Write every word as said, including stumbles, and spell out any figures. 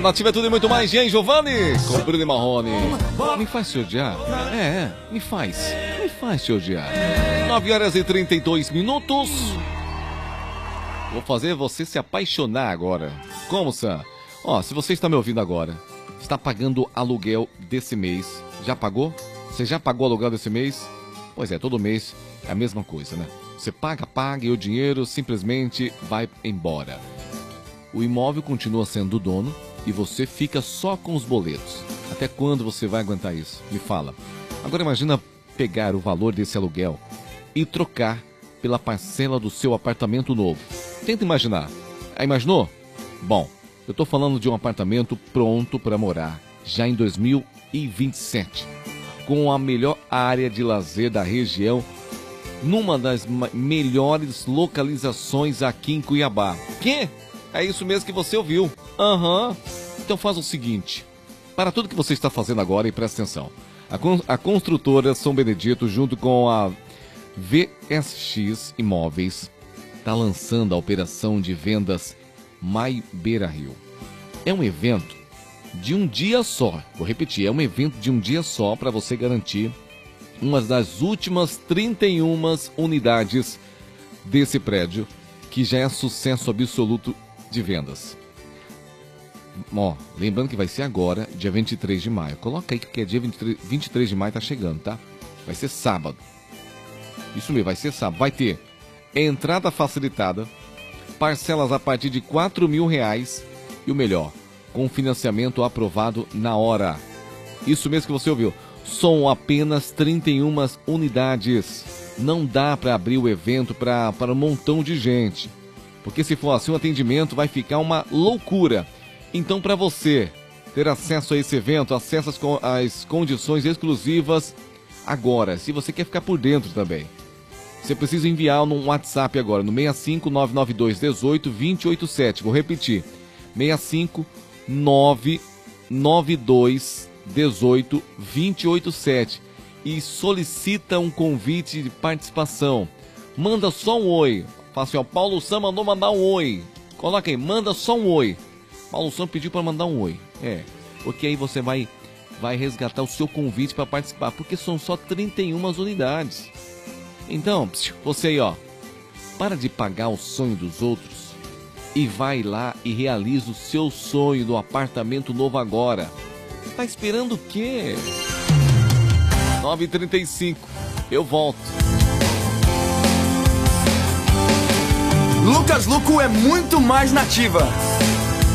Nativa é tudo e muito mais. E aí, Giovanni? Com Bruno e Marrone. Me faz se odiar. É, é, me faz. Me faz se odiar. nove horas e trinta e dois minutos. Vou fazer você se apaixonar agora. Como, Sam? Ó, se você está me ouvindo agora, está pagando aluguel desse mês. Já pagou? Você já pagou o aluguel desse mês? Pois é, todo mês é a mesma coisa, né? Você paga, paga e o dinheiro simplesmente vai embora. O imóvel continua sendo do dono e você fica só com os boletos. Até quando você vai aguentar isso? Me fala. Agora imagina pegar o valor desse aluguel e trocar pela parcela do seu apartamento novo. Tenta imaginar. Ah, imaginou? Bom, eu estou falando de um apartamento pronto para morar já em dois mil e vinte e sete, com a melhor área de lazer da região, numa das melhores localizações aqui em Cuiabá. Que? É isso mesmo que você ouviu. Aham. Uhum. Então faz o seguinte. Para tudo que você está fazendo agora, e presta atenção. A, con a construtora São Benedito, junto com a V S X Imóveis, está lançando a operação de vendas My Beira Rio. É um evento de um dia só. Vou repetir, é um evento de um dia só para você garantir uma das últimas trinta e uma unidades desse prédio, que já é sucesso absoluto de vendas. Ó, lembrando que vai ser agora, dia vinte e três de maio. Coloca aí que é dia vinte e três, vinte e três de maio, tá chegando, tá? Vai ser sábado. Isso mesmo, vai ser sábado. Vai ter entrada facilitada, parcelas a partir de quatro mil reais e o melhor, com financiamento aprovado na hora. Isso mesmo que você ouviu. São apenas trinta e uma unidades. Não dá para abrir o evento para para um montão de gente. Porque se for assim, o atendimento vai ficar uma loucura. Então, para você ter acesso a esse evento, acesso às, às condições exclusivas agora. Se você quer ficar por dentro também, você precisa enviar no WhatsApp agora, no seis cinco nove nove dois um oito dois zero oito sete. Vou repetir, seis cinco nove nove dois um oito dois zero oito sete. E solicita um convite de participação. Manda só um oi. Fala assim, ó, Paulo Sam mandou mandar um oi. Coloca aí, manda só um oi. Paulo Sam pediu para mandar um oi. É, porque aí você vai, vai resgatar o seu convite para participar, porque são só trinta e uma unidades. Então, você aí, ó, para de pagar o sonho dos outros e vai lá e realiza o seu sonho do apartamento novo agora. Tá esperando o quê? nove e trinta e cinco, eu volto. Lucas Luco é muito mais nativa.